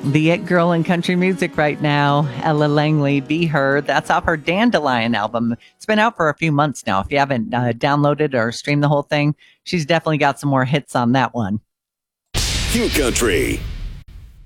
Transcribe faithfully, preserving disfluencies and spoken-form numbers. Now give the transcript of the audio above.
The it girl in country music right now, Ella Langley, Be Her. That's off her Dandelion album. It's been out for a few months now. If you haven't uh, downloaded or streamed the whole thing, she's definitely got some more hits on that one. Q Country.